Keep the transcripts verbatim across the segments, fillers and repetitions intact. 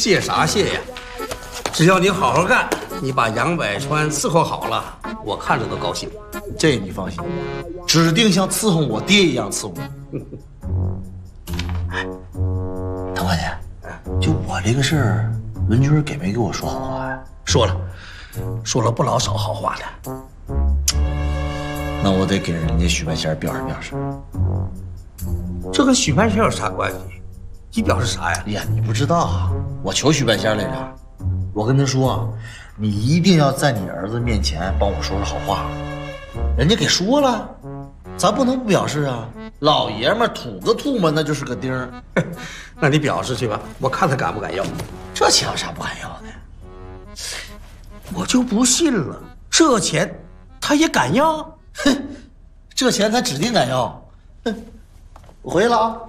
谢啥谢呀？只要你好好干，你把杨百川伺候好了，我看着都高兴。 这你放心，指定像伺候我爹一样伺候我。哎，唐大姐，就我这个事儿，文军给没给我说好话呀？ 说了，说了不老少好话的。 那我得给人家许半仙表示表示。 这跟许半仙有啥关系？你表示啥呀？ 哎呀，你不知道啊，我求许半仙来着。我跟他说，你一定要在你儿子面前帮我说说好话。人家给说了，咱不能不表示啊。老爷们吐个吐沫，那就是个钉儿。 那你表示去吧，我看他敢不敢要。 这钱有啥不敢要的？ 我就不信了，这钱他也敢要？ 哼，这钱他指定敢要。哼，我回去了啊。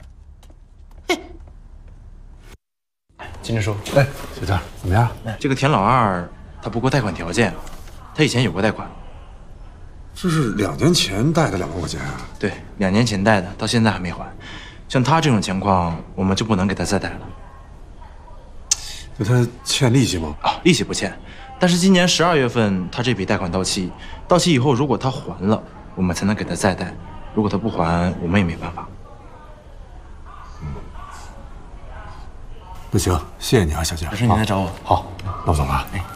金支书， 哎，小张怎么样？ 这个田老二他不过贷款条件啊，他以前有过贷款。 这是两年前贷的两万块钱啊？ 对，两年前贷的，到现在还没还。像他这种情况，我们就不能给他再贷了。 那他欠利息吗？ 啊，利息不欠，但是今年十二月份他这笔贷款到期，到期以后如果他还了，我们才能给他再贷；如果他不还，我们也没办法。 那行，谢谢你啊，小江。 有事你来找我。 好，那我走了。哎。